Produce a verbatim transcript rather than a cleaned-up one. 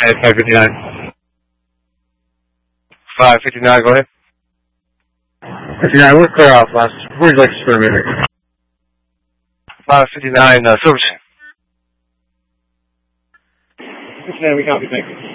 Hey, five fifty-nine. five fifty-nine, go ahead. fifty-nine, we're clear off last. Where'd you like to square meter? five fifty-nine, uh, Silverton. fifty-nine, we copy, thank you.